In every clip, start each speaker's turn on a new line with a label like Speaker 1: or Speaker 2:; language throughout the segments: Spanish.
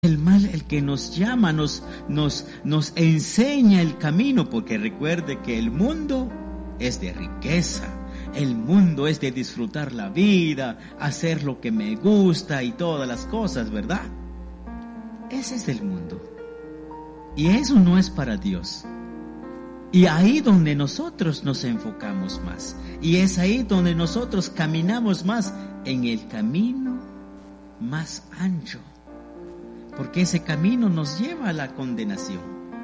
Speaker 1: el mal el que nos llama, nos enseña el camino, porque recuerde que el mundo es de riqueza, el mundo es de disfrutar la vida, hacer lo que me gusta y todas las cosas, ¿verdad? Ese es el mundo. Y eso no es para Dios. Y ahí donde nosotros nos enfocamos más. Y es ahí donde nosotros caminamos más en el camino más ancho. Porque ese camino nos lleva a la condenación.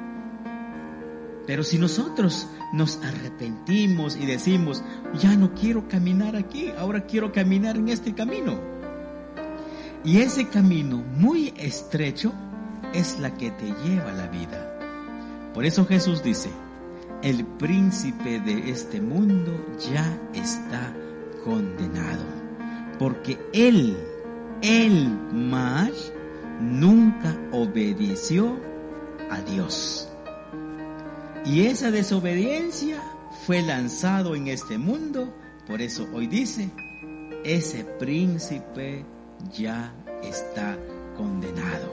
Speaker 1: Pero si nosotros nos arrepentimos y decimos, ya no quiero caminar aquí, ahora quiero caminar en este camino. Y ese camino muy estrecho es la que te lleva a la vida. Por eso Jesús dice, el príncipe de este mundo ya está condenado. Porque el mal nunca obedeció a Dios. Y esa desobediencia fue lanzado en este mundo. Por eso hoy dice, ese príncipe ya está condenado.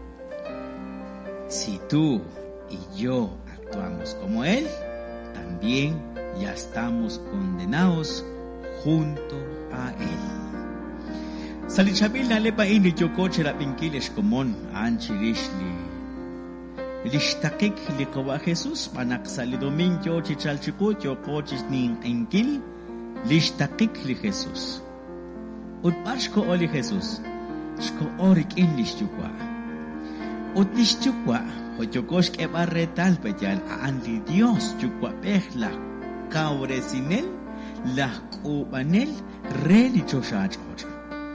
Speaker 1: Si tú y yo actuamos como él, también ya estamos condenados junto a él. Salichabil na lepa ini jokoche la pinkiles komon anchirishli. Lishtakik likawa Jesus panak salidomin yo chichalchiku jokochis nin enkil lishtakik li Jesus. Utpashko oli Jesus. Shko orik in lishtukwa. Utishtukwa hojokosh ke barretal peyal anli Dios chukwa pehla kauresinel la kubanel religiosachoj.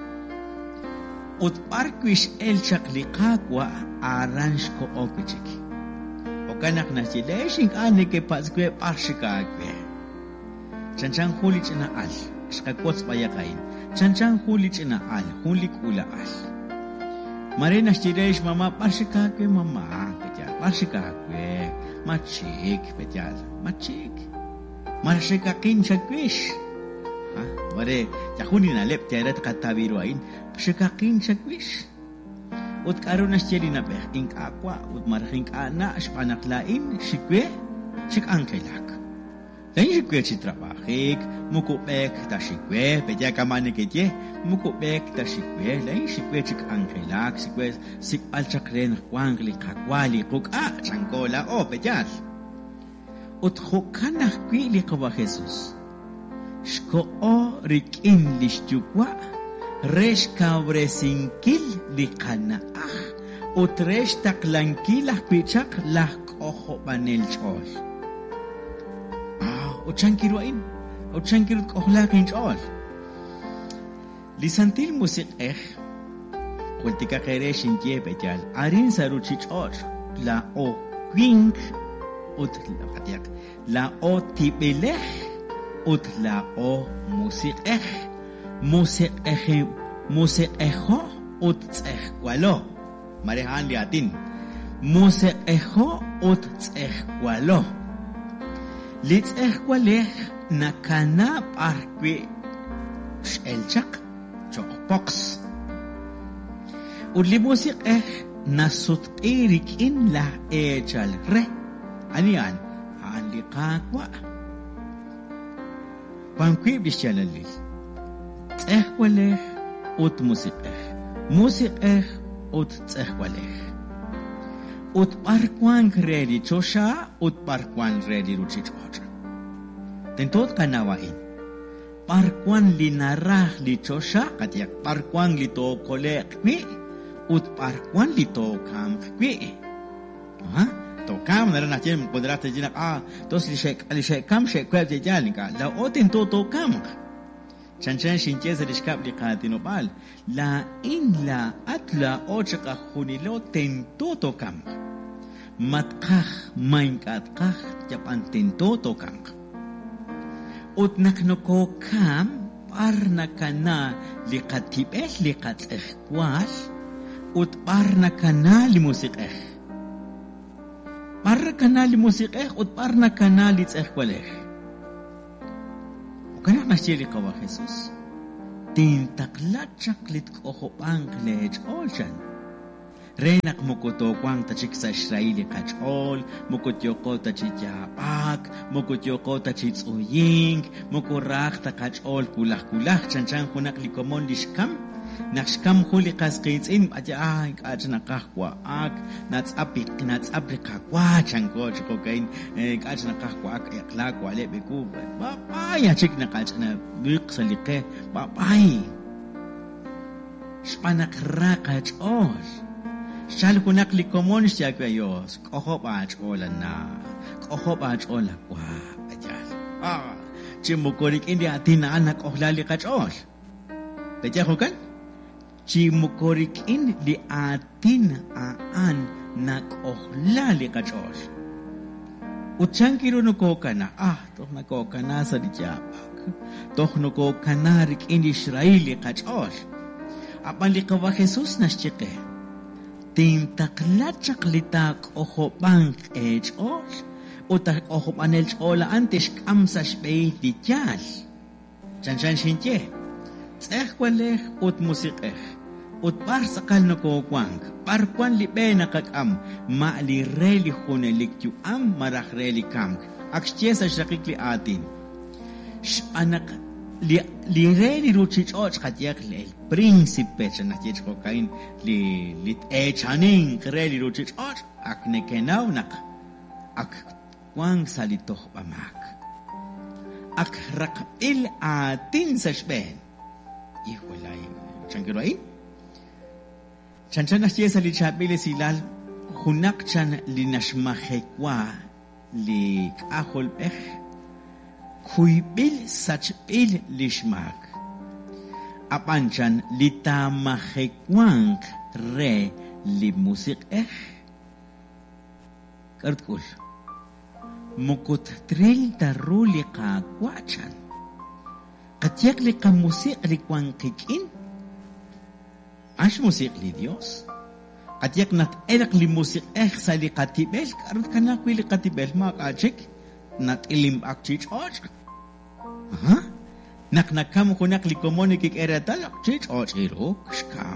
Speaker 1: Utparkwish el chaklikakwa aranshko opichik. Okanak na chileshing ane ke paskwe parshikakwe. Chanchan hulich na al, shkakots bayakain. Chanchan hulich na al, hulik ula al. Marina chilesh mama parshikakwe mama pejal, parshikakwe machik pejal, machik. Marshikakin chakwish. Mare jahuni na lep tiarat katabiruain shikakin chakwish ut karuna shelina be ink aqua ut marhin ana shpanaklain shikwe shik ankelak lain shikwe chitrabajik mukubek ta shikwe beja kamane keje mukubek ta shikwe lain shikwe chik ankelak shikwe sik alchakren kwangli kakwali kuka chankola o bejal ut khokana kwili kwa Jesus Shko o rikin lishtukwa, resh kabresinkil likanaah, utresh taklankilah pichak lah koho banel chol. Uchankiruain, uchankirut kohlakin chol. Lisantil musik kultika kereshin yebejal, arin saruchi chol, la o quink, ut la o tibelech. Utla o musiqejo utsequalo marehan liatin musiqejo utsequalo litsequalej nakana parqui elchak chokpox utli musiqej nasutqirik in la echal re anian anliqaqwa Pankwi bishalalil. Tsehwaleh ut musiqeh ut tsehwaleh. Ut parkwan redi chosha ut parkwan redi ruchichocha. Tentot kanawain. Parkwan linarah li chosha katiyak parkwan li to kolekmi ut parkwan li to kamkwi. Tokam na rin natin kudrata jinak tos li kam kweb de jalinka la otin to kam chanchan shinches rishkap li qatinopal la in la atla ochqa khunilo tento to kam matkah mainkatkah japan tento to kam utnaknoko kam parna kana li qatibeh li qatsehkwal ut parna kana li musiqeh Parra kanali musiqeh ut parna kanali tsehkwaleh. Ukana mashili kawa Jesus. Tintaklachak lit kohopang lej olchan. Renak mokoto kwang tachik sa Israeli kachol, mokotyoko tachichapak, mokotyoko tachitsuying, mokorak ta kachol kulak chanchan kunak likomon lishkam, nakshkam huli kaskitsin aja kachnakakwa ak, natsapikakwa chanko chikokain, kachnakakwa ak eklakwa lebeku, papaya chik na kachna biksalike, papay. Spanakra kachol. Shal kunak likomon siya kayos, kohopach ola na, kohopach ola kwa ajal. Chimukorik indi atin anak ohlali kachol. Pecha hokan? Chimukorik indi atin aan nak ohlali kachol. Uchangkiru nuko kana, toh nako kana sa dijapak, toh nuko kanarik indi Israeli kachol. Apan likawa Jesus nasyike. Tintaklatsak litak oho bank ejol, utak oho panel ola antes kamsa spey dityal. Chanchan shinche, tsehwaleh ut musikeh, ut par sakal no kukwang, par kwan libe na kakam, ma li reli hunelik yu am marah reli kamk, akshye sa shakikli atin. Anak li reli ruchich och katyak lel príncipe chanachich kokain li echanin reli ruchich och ak nekenau nak ak wang salitoh pamak ak rakil atin sa shben iwalay changiroy chanchan asye sa li chapile silal hunak chan li nashmahekwa li kahol pech Kuibil sachbil lishmak. Apanchan litamahekwank re limusik Kartkul. Mukut tril taruli ka kwachan. Katyak li ka musik li kwankikin. Ash musik li Dios. Katyak nat erak li musik sa li katibel. Karut kanakwi li katibel makachik. Nat ilim akchich och. Naknakam kunak likomoni kik eratal akchich och irok shkam.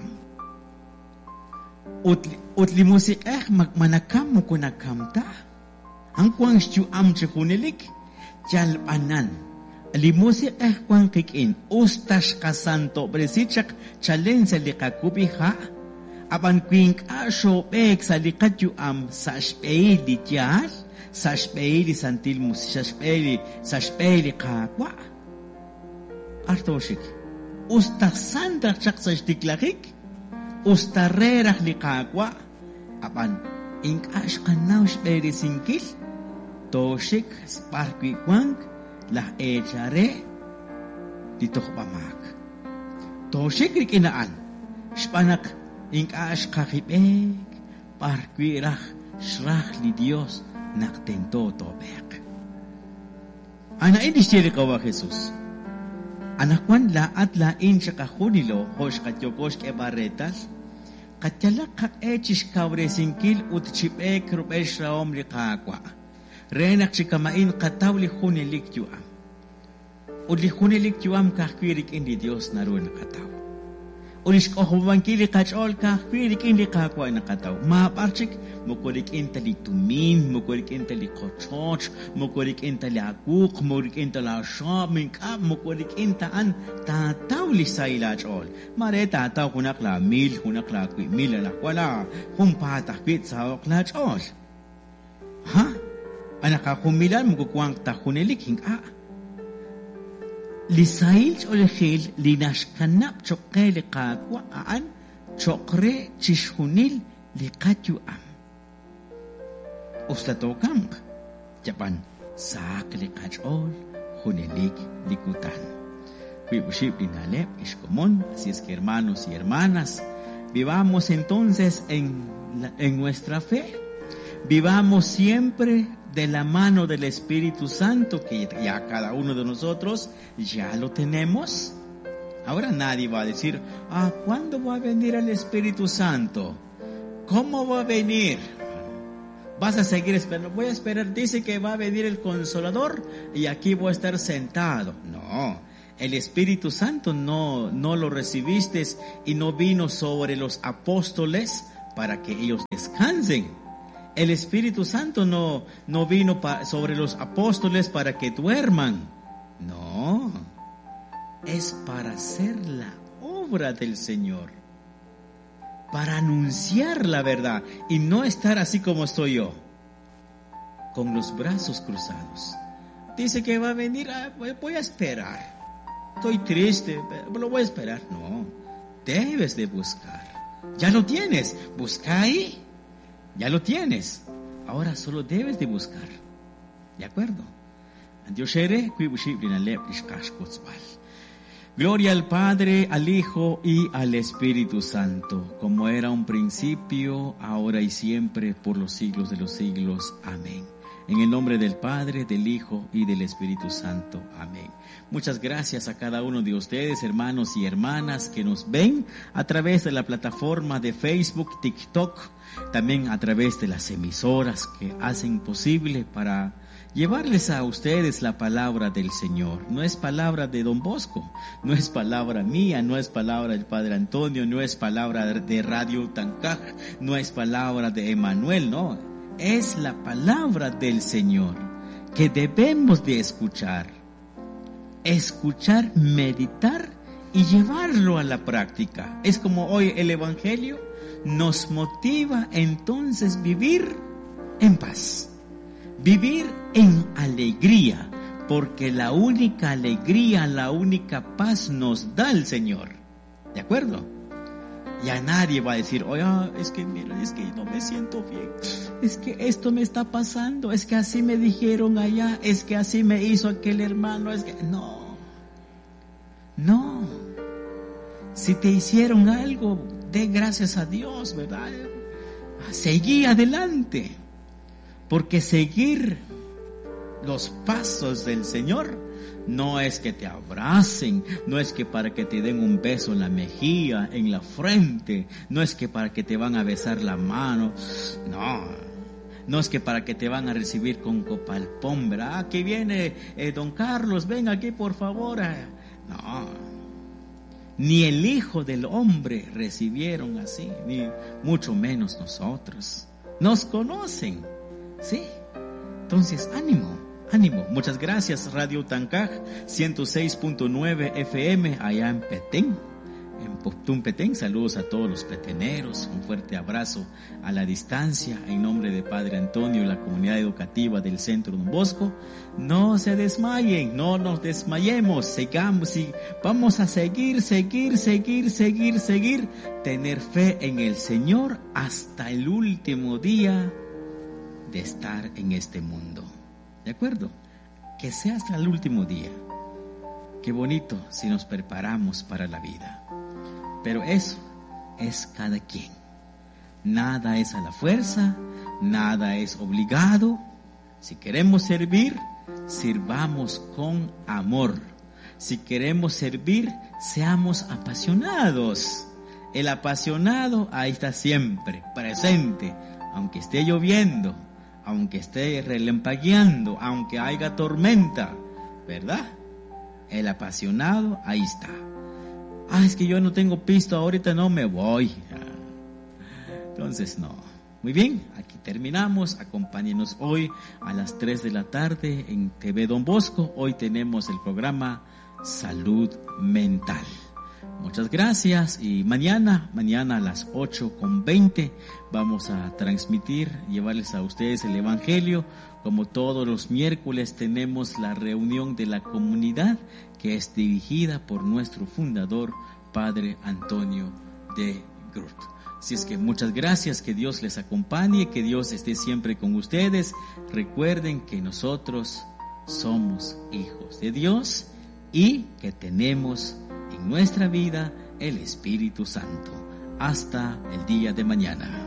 Speaker 1: Utli musik manakam kunakam ta. Ang kwang stu am chikunelik jal anan. Li musik kwang kikin ustash kasanto bresichak chalense likakubi ha. Apan kwing asho bek sa likatyu am sa shpei di jal. Sashpeili santil mus sashpeili kakwa artoshik usta santa chaksa stiklakik usta rerak li kakwa apan ink ashkanaw shpeili sinkil toshik sparkwi kwang la echare dito pamak toshik rikinaan shpanak ink ashkakipek parkwi rak shrach li Dios naktento tobek. Ana indistili kawa Jesus. Anakwan laat lain siya kahunilo hos katyokosh ke baretas katyalak kak echis kawre singkil ut chipek rupesh raom likakwa. Renak si kamain katawli hunilik yuam. Uli hunilik yuam kakwirik indi Dios naroon nakataw. Ulis ko humangkili kachol kakwirik indi kakwa nakataw. Maaparchik mukurik intali tumin, mukurik intali kochoch, mukurik intali akuk, mukurik intali ashab, minkap, mukurik intaan tataw lisay lachol. Mare tataw kunak la mil, kunak la kwi mil la wala, kumpatakpit sa ok lachol. Ha? Anak akumilan mukukuang takunelik hingka. Lisail olehil linashkanap chokele kakwa aan chokre chishunil likatyu am. Ustatokang Japan sakli kachol hunilik likutan. Vivuship dinalep ishkomon, así es que hermanos y hermanas, vivamos entonces en nuestra fe, vivamos siempre de la mano del Espíritu Santo, que ya cada uno de nosotros ya lo tenemos. Ahora nadie va a decir, ¿cuándo va a venir el Espíritu Santo? ¿Cómo va a venir? Vas a seguir esperando. Voy a esperar, dice que va a venir el Consolador y aquí voy a estar sentado. No, el Espíritu Santo no lo recibiste y no vino sobre los apóstoles para que ellos descansen. El Espíritu Santo no vino sobre los apóstoles para que duerman. No, es para hacer la obra del Señor, para anunciar la verdad y no estar así como estoy yo, con los brazos cruzados. Dice que va a venir, voy a esperar. Estoy triste, pero lo voy a esperar. No, debes de buscar. Ya lo tienes, busca ahí. Ya lo tienes. Ahora solo debes de buscar. ¿De acuerdo? Gloria al Padre, al Hijo y al Espíritu Santo, como era un principio, ahora y siempre, por los siglos de los siglos. Amén. En el nombre del Padre, del Hijo y del Espíritu Santo. Amén. Muchas gracias a cada uno de ustedes, hermanos y hermanas, que nos ven a través de la plataforma de Facebook, TikTok, también a través de las emisoras que hacen posible para llevarles a ustedes la palabra del Señor. No es palabra de Don Bosco, no es palabra mía, no es palabra del Padre Antonio, no es palabra de Radio Tancaj, no es palabra de Emanuel, no. Es la palabra del Señor que debemos de escuchar, meditar y llevarlo a la práctica. Es como hoy el Evangelio nos motiva entonces vivir en paz, vivir en alegría, porque la única alegría, la única paz nos da el Señor. ¿De acuerdo? Ya nadie va a decir, oye, es que mira, es que no me siento bien, es que esto me está pasando, es que así me dijeron allá, es que así me hizo aquel hermano, es que no. Si te hicieron algo, dé gracias a Dios, ¿verdad? Seguí adelante, porque seguir los pasos del Señor no es que te abracen, no es que para que te den un beso en la mejilla, en la frente, no es que para que te van a besar la mano, no es que para que te van a recibir con copalpón, ¿verdad? Aquí viene don Carlos, ven aquí por favor. No, ni el Hijo del Hombre recibieron así, ni mucho menos nosotros. Nos conocen, ¿sí? Entonces, ánimo. Muchas gracias Radio Tancaj 106.9 FM allá en Petén, en Poptún, Petén. Saludos a todos los peteneros, un fuerte abrazo a la distancia en nombre de Padre Antonio y la comunidad educativa del Centro Don Bosco. No se desmayen, no nos desmayemos, sigamos y vamos a seguir, tener fe en el Señor hasta el último día de estar en este mundo. ¿De acuerdo? Que sea hasta el último día. Qué bonito si nos preparamos para la vida. Pero eso es cada quien. Nada es a la fuerza, nada es obligado. Si queremos servir, sirvamos con amor. Si queremos servir, seamos apasionados. El apasionado ahí está siempre, presente, aunque esté lloviendo, aunque esté relampagueando, aunque haya tormenta, ¿verdad? El apasionado ahí está. Es que yo no tengo pisto ahorita, no me voy. Entonces no. Muy bien, aquí terminamos. Acompáñenos hoy a las 3 de la tarde en TV Don Bosco. Hoy tenemos el programa Salud Mental. Muchas gracias y mañana a las 8:20 vamos a transmitir, llevarles a ustedes el Evangelio. Como todos los miércoles tenemos la reunión de la comunidad que es dirigida por nuestro fundador, Padre Antonio de Groot. Así es que muchas gracias, que Dios les acompañe, que Dios esté siempre con ustedes. Recuerden que nosotros somos hijos de Dios y que tenemos en nuestra vida el Espíritu Santo. Hasta el día de mañana.